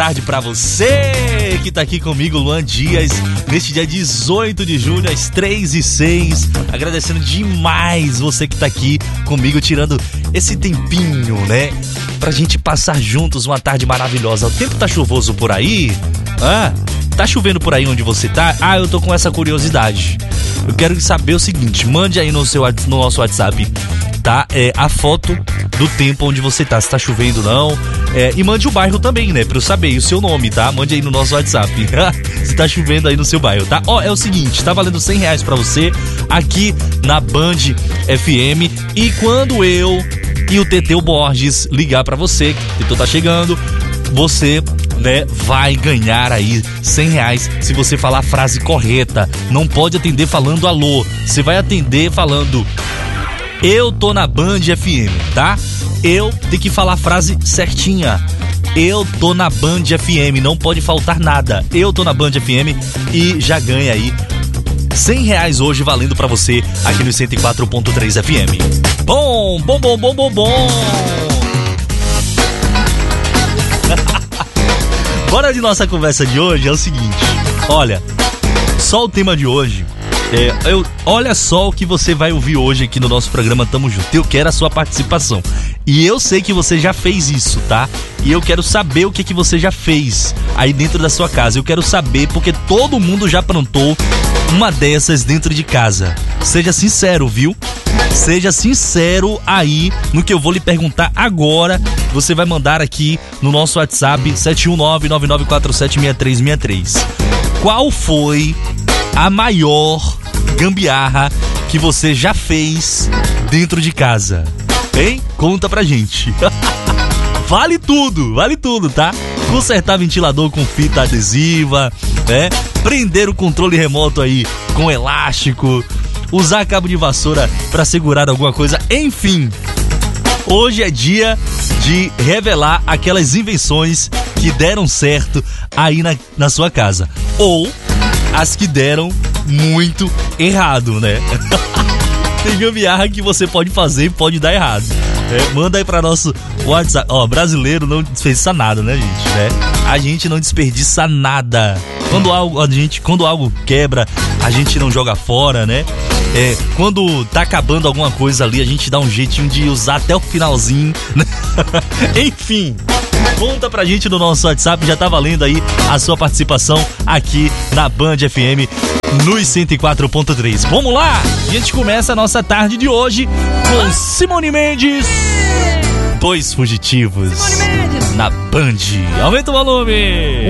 Tarde pra você que tá aqui comigo, Luan Dias, neste dia 18 de julho, às 3h06. Agradecendo demais você que tá aqui comigo, tirando esse tempinho, né? Pra gente passar juntos uma tarde maravilhosa. O tempo tá chuvoso por aí? Tá chovendo por aí onde você tá? Eu tô com essa curiosidade. Eu quero saber o seguinte, mande aí no nosso WhatsApp, tá? A foto do tempo onde você tá, se tá chovendo ou não. E mande o bairro também, né? Pra eu saber, e o seu nome, tá? Mande aí no nosso WhatsApp. Se tá chovendo aí no seu bairro, tá? É o seguinte, tá valendo R$100 pra você aqui na Band FM. E quando eu e o Teteu Borges ligar pra você, que tu tá chegando, você, né, vai ganhar aí R$100 se você falar a frase correta. Não pode atender falando alô. Você vai atender falando: eu tô na Band FM, tá? Eu tenho que falar a frase certinha. Eu tô na Band FM, não pode faltar nada. Eu tô na Band FM e já ganha aí R$100 hoje valendo pra você aqui no 104.3 FM. Bom. Bora de nossa conversa de hoje, é o seguinte. Olha, só o tema de hoje. Olha só o que você vai ouvir hoje aqui no nosso programa Tamo Junto. Eu quero a sua participação. E eu sei que você já fez isso, tá? E eu quero saber o que você já fez aí dentro da sua casa. Eu quero saber, porque todo mundo já aprontou uma dessas dentro de casa. Seja sincero, viu? Seja sincero aí no que eu vou lhe perguntar agora. Você vai mandar aqui no nosso WhatsApp 71999476363. Qual foi a maior gambiarra que você já fez dentro de casa? Hein? Conta pra gente. Vale tudo, tá? Consertar ventilador com fita adesiva, né? Prender o controle remoto aí com elástico, usar cabo de vassoura pra segurar alguma coisa, enfim. Hoje é dia de revelar aquelas invenções que deram certo aí na sua casa. Ou as que deram muito errado, né? Tem gambiarra que você pode fazer e pode dar errado. Manda aí pra nosso WhatsApp. Brasileiro não desperdiça nada, né, gente? A gente não desperdiça nada. Quando algo quebra, a gente não joga fora, né? Quando tá acabando alguma coisa ali, a gente dá um jeitinho de usar até o finalzinho. Enfim, conta pra gente no nosso WhatsApp, já tá valendo aí a sua participação aqui na Band FM nos 104.3. Vamos lá! A gente começa a nossa tarde de hoje com Simone Mendes. Dois fugitivos na Band. Aumenta o volume!